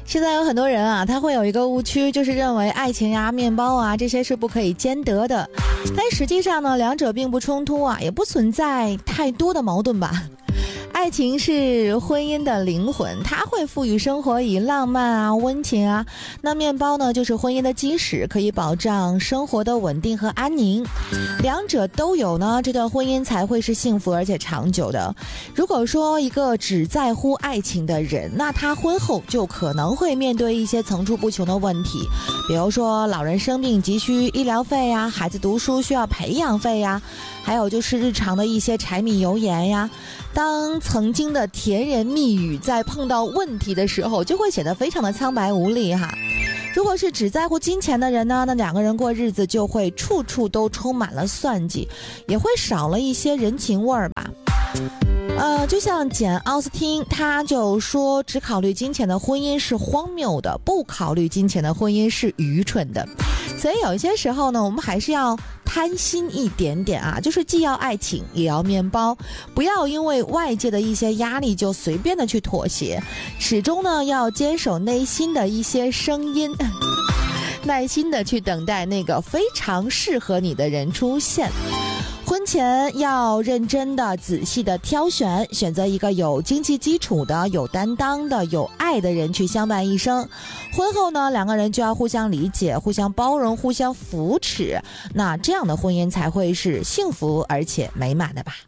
现在有很多人啊，他会有一个误区，就是认为爱情呀、面包啊这些是不可以兼得的。但实际上呢，两者并不冲突啊，也不存在太多的矛盾吧。爱情是婚姻的灵魂，它会赋予生活以浪漫啊、温情啊。那面包呢，就是婚姻的基石，可以保障生活的稳定和安宁。两者都有呢，这段婚姻才会是幸福而且长久的。如果说一个只在乎爱情的人，那他婚后就可能会面对一些层出不穷的问题，比如说老人生病急需医疗费呀，孩子读书需要培养费呀，还有就是日常的一些柴米油盐呀。当曾经的甜言蜜语在碰到问题的时候，就会显得非常的苍白无力哈。如果是只在乎金钱的人呢，那两个人过日子就会处处都充满了算计，也会少了一些人情味儿吧。就像简·奥斯汀，他就说，只考虑金钱的婚姻是荒谬的，不考虑金钱的婚姻是愚蠢的。所以有一些时候呢，我们还是要贪心一点点啊，就是既要爱情也要面包，不要因为外界的一些压力就随便的去妥协，始终呢要坚守内心的一些声音，耐心的去等待那个非常适合你的人出现。婚前要认真的、仔细的挑选，选择一个有经济基础的、有担当的、有爱的人去相伴一生。婚后呢，两个人就要互相理解、互相包容、互相扶持，那这样的婚姻才会是幸福而且美满的吧。